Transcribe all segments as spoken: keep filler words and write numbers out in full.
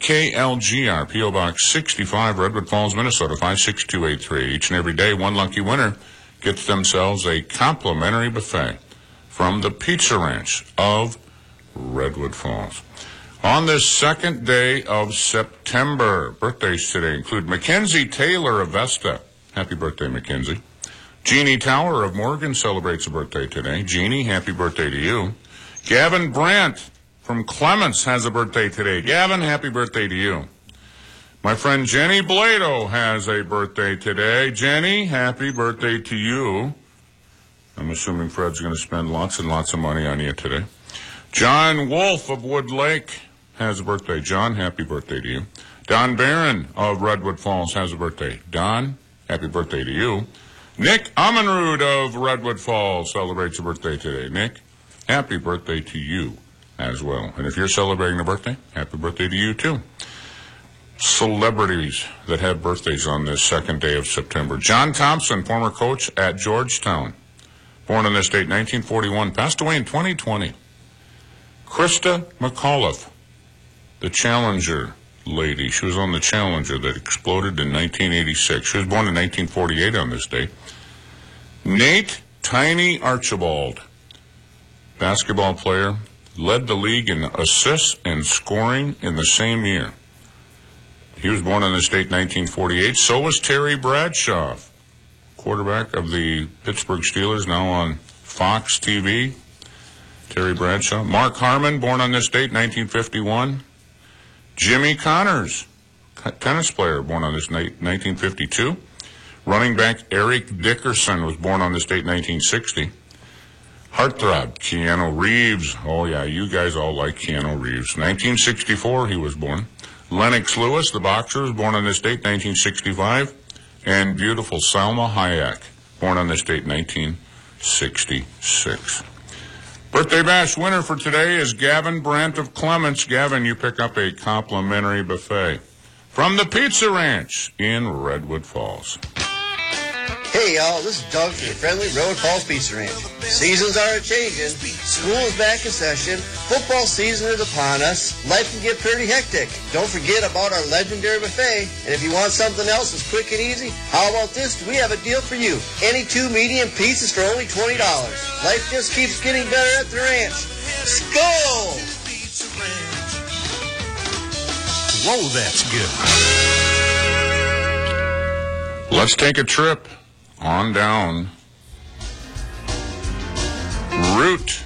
K L G R, P O. Box sixty-five, Redwood Falls, Minnesota, five six two eight three. Each and every day, one lucky winner gets themselves a complimentary buffet from the Pizza Ranch of Redwood Falls. On this second day of September, birthdays today include Mackenzie Taylor of Vesta. Happy birthday, Mackenzie. Jeannie Tower of Morgan celebrates a birthday today. Jeannie, happy birthday to you. Gavin Brandt from Clements has a birthday today. Gavin, happy birthday to you. My friend Jenny Blado has a birthday today. Jenny, happy birthday to you. I'm assuming Fred's going to spend lots and lots of money on you today. John Wolf of Wood Lake has a birthday. John, happy birthday to you. Don Barron of Redwood Falls has a birthday. Don, happy birthday to you. Nick Amenrud of Redwood Falls celebrates a birthday today. Nick, happy birthday to you as well. And if you're celebrating a birthday, happy birthday to you too. Celebrities that have birthdays on this second day of September. John Thompson, former coach at Georgetown. Born on this date, nineteen forty-one, passed away in twenty twenty. Krista McAuliffe, the Challenger lady. She was on the Challenger that exploded in nineteen eighty-six. She was born in nineteen forty-eight on this day. Nate Tiny Archibald, basketball player, led the league in assists and scoring in the same year. He was born on this date, nineteen forty-eight. So was Terry Bradshaw, quarterback of the Pittsburgh Steelers, now on Fox T V. Terry Bradshaw. Mark Harmon, born on this date, nineteen fifty-one. Jimmy Connors, tennis player, born on this date, nineteen fifty-two. Running back Eric Dickerson was born on this date, nineteen sixty. Heartthrob, Keanu Reeves. Oh, yeah, you guys all like Keanu Reeves. nineteen sixty-four, he was born. Lennox Lewis, the boxer, was born on this date, nineteen sixty-five. And beautiful Salma Hayek, born on this date, nineteen sixty-six. Birthday bash winner for today is Gavin Brandt of Clements. Gavin, you pick up a complimentary buffet from the Pizza Ranch in Redwood Falls. Hey y'all, this is Doug from the friendly Redwood Falls Pizza Ranch. Seasons are a-changing, school is back in session, football season is upon us, life can get pretty hectic. Don't forget about our legendary buffet, and if you want something else that's quick and easy, how about this? We have a deal for you. Any two medium pizzas for only twenty dollars. Life just keeps getting better at the ranch. Skol! Whoa, that's good. Let's take a trip on down Route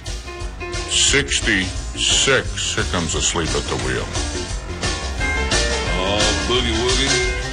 sixty-six. Here comes Asleep at the Wheel. Oh, boogie woogie.